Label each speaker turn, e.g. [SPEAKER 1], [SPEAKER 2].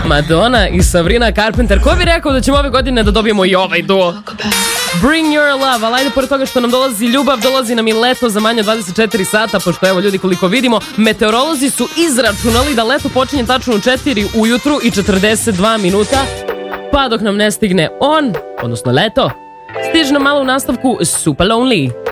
[SPEAKER 1] Madonna i Sabrina Carpenter. Ko bi rekao da ćemo ove godine da dobijemo i ovaj duo? Bring your love, ali ajde, pored toga što nam dolazi ljubav, dolazi nam i leto za manje 24 sata, pošto evo ljudi, koliko vidimo, meteorolozi su izračunali da leto počinje tačno u 4 ujutru i 42 minuta, pa dok nam ne stigne on, odnosno leto, stiže nam malo u nastavku Super Lonely.